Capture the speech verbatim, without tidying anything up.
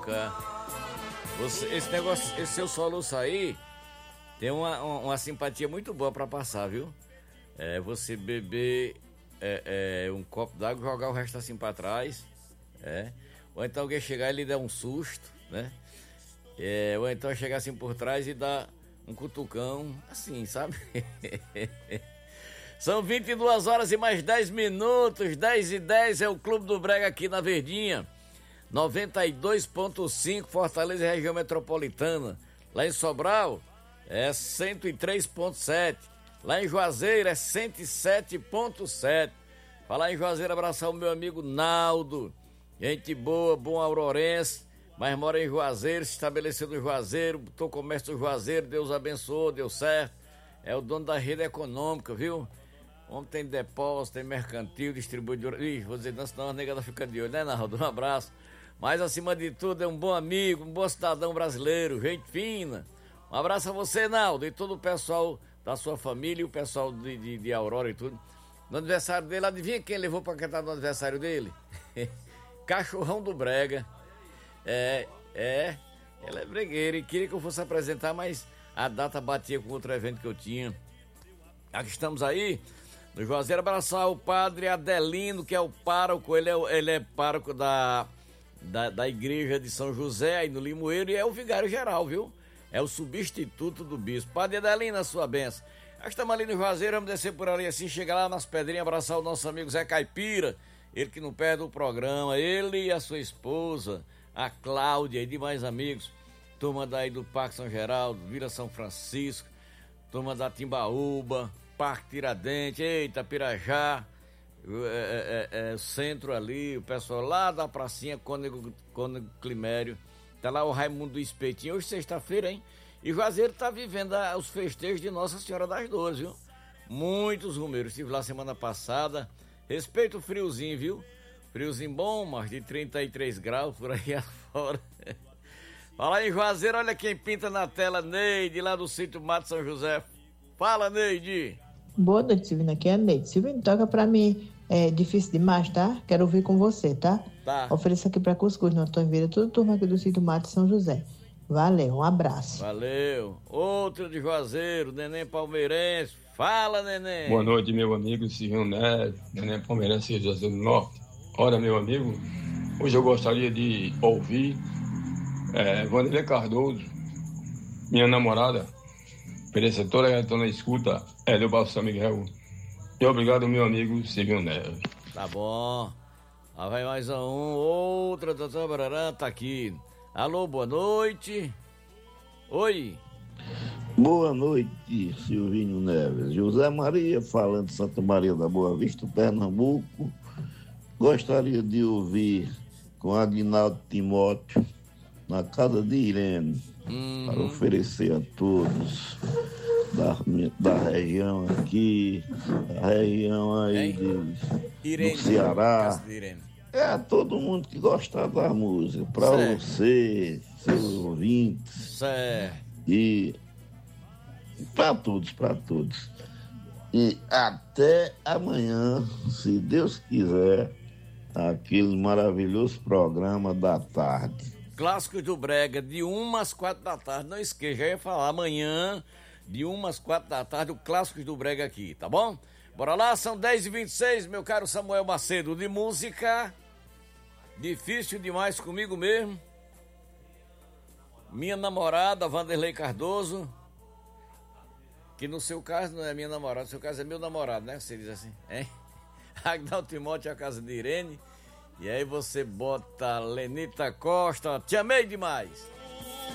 boca. Você, esse negócio, esse seu soluço aí tem uma, uma, uma simpatia muito boa pra passar, viu? É você beber é, é, um copo d'água e jogar o resto assim pra trás, é. Ou então alguém chegar e lhe der um susto, né? É, ou então chegar assim por trás e dar um cutucão, assim, sabe? São vinte e duas horas e mais dez minutos, dez e dez é o Clube do Brega aqui na Verdinha. noventa e dois ponto cinco Fortaleza e região metropolitana. Lá em Sobral é cento e três ponto sete. Lá em Juazeiro é cento e sete ponto sete. Falar em Juazeiro, abraçar o meu amigo Naldo. Gente boa, bom aurorense, mas mora em Juazeiro, se estabeleceu no Juazeiro, botou comércio no Juazeiro, Deus abençoou, deu certo. É o dono da rede econômica, viu? Homem tem depósito, tem mercantil, distribuidor. Ih, vou dizer, não, senão a negada fica de olho, né, Naldo? Um abraço. Mas, acima de tudo, é um bom amigo, um bom cidadão brasileiro, gente fina. Um abraço a você, Naldo, e todo o pessoal da sua família e o pessoal de, de, de Aurora e tudo. No aniversário dele, adivinha quem levou pra cantar no aniversário dele? Cachorrão do Brega. É, é, ela é bregueira e queria que eu fosse apresentar, mas a data batia com outro evento que eu tinha. Aqui estamos aí, no Juazeiro, abraçar o padre Adelino, que é o pároco, ele é, ele é pároco da, da, da igreja de São José, aí no Limoeiro, e é o vigário geral, viu? É o substituto do bispo. Padre Adelino, a sua benção. Nós estamos ali no Juazeiro, vamos descer por ali assim, chegar lá nas pedrinhas, abraçar o nosso amigo Zé Caipira, ele que não perde o programa, ele e a sua esposa, a Cláudia e demais amigos, turma daí do Parque São Geraldo, Vila São Francisco, turma da Timbaúba, Parque Tiradentes, eita, Pirajá, é, é, é, centro ali, o pessoal lá da pracinha Cônego, Cônego Climério, tá lá o Raimundo do Espetinho, hoje sexta-feira, hein? E Juazeiro tá vivendo a, os festejos de Nossa Senhora das Dores, viu? Muitos rumeiros, estive lá semana passada, respeita o friozinho, viu? Friozinho bom, mais de trinta e três graus por aí afora. Fala em Juazeiro, olha quem pinta na tela, Neide, lá do sítio Mato São José. Fala, Neide. Boa noite, Silvina, aqui é a Neide. Silvina, toca pra mim, é difícil demais, tá? Quero ouvir com você, tá? Tá. Ofereço aqui pra Cuscuz, no Antônio Vieira, toda a turma aqui do sítio Mato São José. Valeu, um abraço. Valeu. Outro de Juazeiro, Neném Palmeirense. Fala, Neném. Boa noite, meu amigo Silvio Neves, Neném Palmeirense de Juazeiro do Norte. Ora, meu amigo, hoje eu gostaria de ouvir é, Vanderlei Cardoso, minha namorada, preceptora, ela está na escuta, é do Baixo São Miguel. E obrigado, meu amigo Silvio Neves. Tá bom. Lá vai mais um. Outra, doutor Bararã, tá aqui. Alô, boa noite. Oi. Boa noite, Silvinho Neves. José Maria, falando de Santa Maria da Boa Vista, Pernambuco. Gostaria de ouvir com Aguinaldo Timóteo, na casa de Irene, uhum. para oferecer a todos da, da região aqui, a região aí de, Irene, do Ceará. É a todo mundo que gostar da música, para você, seus ouvintes. Certo. E para todos, para todos. E até amanhã, se Deus quiser, aquele maravilhoso programa da tarde. Clássicos do Brega, de uma às quatro da tarde. Não esqueça, já ia falar amanhã, de uma às quatro da tarde, o Clássicos do Brega aqui, tá bom? Bora lá, são dez e vinte e seis, meu caro Samuel Macedo, de música. Difícil demais comigo mesmo. Minha namorada, Vanderlei Cardoso. Que no seu caso não é minha namorada, no seu caso é meu namorado, né? Você diz assim, hein? Agnaldo Timóteo, a casa de Irene. E aí você bota Lenita Costa, te amei demais.